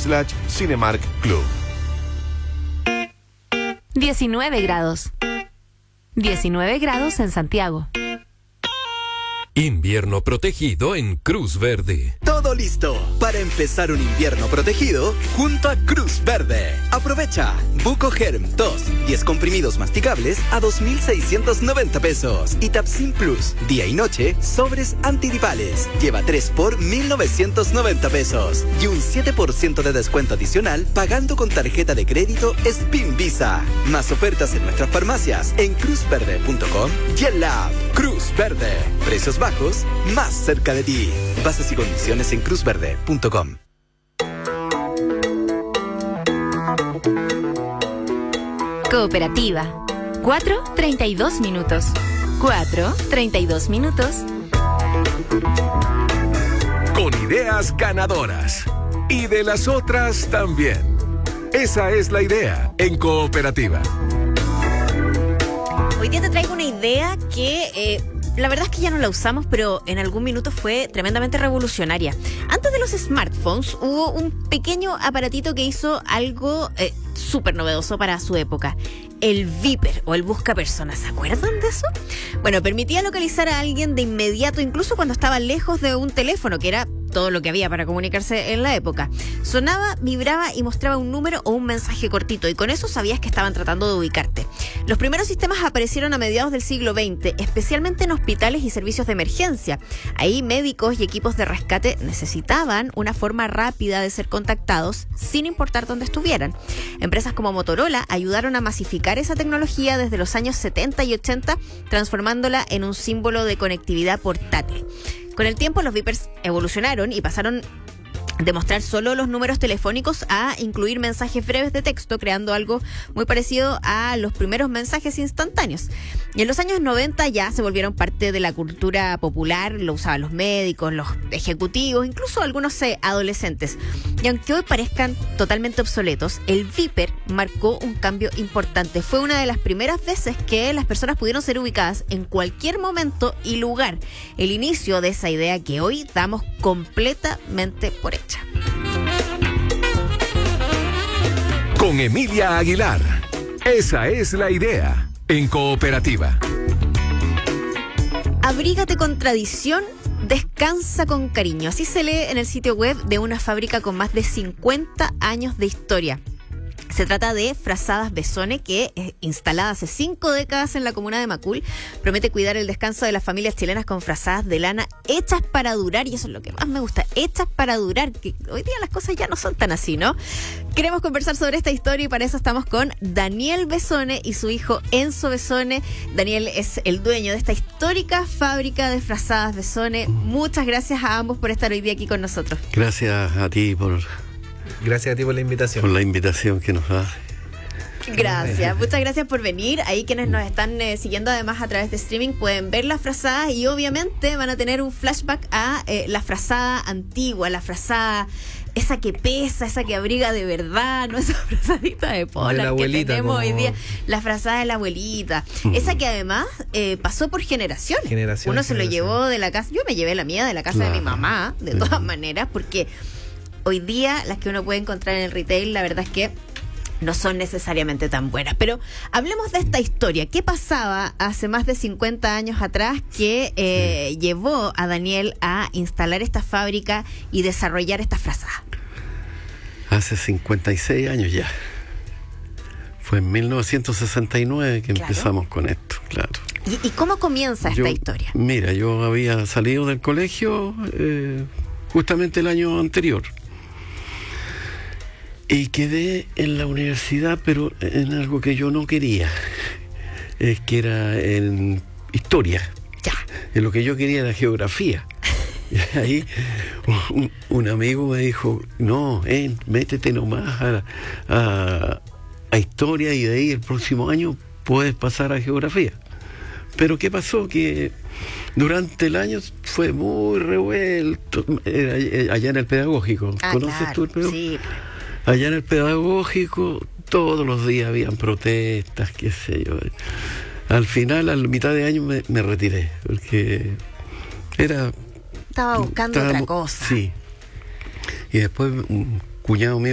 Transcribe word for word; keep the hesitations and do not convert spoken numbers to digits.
slash Cinemark Club. diecinueve grados. diecinueve grados en Santiago. Invierno protegido en Cruz Verde. Todo listo para empezar un invierno protegido junto a Cruz Verde. Aprovecha Buco Germ dos, diez comprimidos masticables a dos mil seiscientos noventa pesos. Y Tapsin Plus, día y noche, sobres antigripales. Lleva tres por mil novecientos noventa pesos. Y un siete por ciento de descuento adicional pagando con tarjeta de crédito Spin Visa. Más ofertas en nuestras farmacias en cruz verde punto com y en la app Cruz Verde. Precios bajos, más cerca de ti. Bases y condiciones en cruz verde punto com. Cooperativa. cuatro treinta y dos minutos. cuatro treinta y dos minutos. Con ideas ganadoras. Y de las otras también. Esa es la idea en Cooperativa. Hoy día te traigo una idea que... Eh, La verdad es que ya no la usamos, pero en algún minuto fue tremendamente revolucionaria. Antes de los smartphones hubo un pequeño aparatito que hizo algo eh, súper novedoso para su época. El Viper o el buscapersonas. ¿Se acuerdan de eso? Bueno, permitía localizar a alguien de inmediato, incluso cuando estaba lejos de un teléfono, que era todo lo que había para comunicarse en la época. Sonaba, vibraba y mostraba un número o un mensaje cortito, y con eso sabías que estaban tratando de ubicarte. Los primeros sistemas aparecieron a mediados del siglo veinte, especialmente en hospitales y servicios de emergencia. Ahí médicos y equipos de rescate necesitaban una forma rápida de ser contactados sin importar dónde estuvieran. Empresas como Motorola ayudaron a masificar esa tecnología desde los años setenta y ochenta, transformándola en un símbolo de conectividad portátil. Con el tiempo los Vipers evolucionaron y pasaron de mostrar solo los números telefónicos a incluir mensajes breves de texto, creando algo muy parecido a los primeros mensajes instantáneos. Y en los años noventa ya se volvieron parte de la cultura popular, lo usaban los médicos, los ejecutivos, incluso algunos eh, adolescentes. Y aunque hoy parezcan totalmente obsoletos, el Viper marcó un cambio importante. Fue una de las primeras veces que las personas pudieron ser ubicadas en cualquier momento y lugar. El inicio de esa idea que hoy damos completamente por hecha. Con Emilia Aguilar. Esa es la idea en Cooperativa. Abrígate con tradición, descansa con cariño. Así se lee en el sitio web de una fábrica con más de cincuenta años de historia. Se trata de Frazadas Besone, que es instalada hace cinco décadas en la comuna de Macul. Promete cuidar el descanso de las familias chilenas con frazadas de lana hechas para durar, y eso es lo que más me gusta, hechas para durar, que hoy día las cosas ya no son tan así, ¿no? Queremos conversar sobre esta historia y para eso estamos con Daniel Besone y su hijo Enzo Besone. Daniel es el dueño de esta histórica fábrica de Frazadas Besone. Muchas gracias a ambos por estar hoy día aquí con nosotros. Gracias a ti por... Gracias a ti por la invitación. Por la invitación que nos das. Gracias, muchas gracias por venir. Ahí quienes nos están eh, siguiendo además a través de streaming pueden ver las frazadas y obviamente van a tener un flashback a eh, la frazada antigua, la frazada esa que pesa, esa que abriga de verdad, no esa frazadita de polar que tenemos como... hoy día, la frazada de la abuelita, mm. esa que además eh, pasó por generaciones. Generación, Uno se generación. lo llevó de la casa, yo me llevé la mía de la casa claro. de mi mamá, de todas mm. maneras, porque hoy día las que uno puede encontrar en el retail, la verdad es que no son necesariamente tan buenas. Pero hablemos de esta historia. ¿Qué pasaba hace más de cincuenta años atrás que eh, sí. llevó a Daniel a instalar esta fábrica y desarrollar esta frazada? Hace cincuenta y seis años ya. Fue en mil novecientos sesenta y nueve que claro. empezamos con esto, claro. ¿Y, y cómo comienza esta yo, historia? Mira, yo había salido del colegio eh, justamente el año anterior. Y quedé en la universidad, pero en algo que yo no quería. Es que era en historia. Ya. En lo que yo quería era geografía. Y ahí un, un amigo me dijo, no, eh, métete nomás a, a, a historia y de ahí el próximo año puedes pasar a geografía. Pero ¿qué pasó? Que durante el año fue muy revuelto. Era allá en el pedagógico. Ah, ¿Conoces claro, tú el pedagógico? Sí. Allá en el pedagógico todos los días habían protestas, qué sé yo. Al final, a la mitad de año me, me retiré, porque era... Estaba buscando otra cosa. Sí. Y después un cuñado mío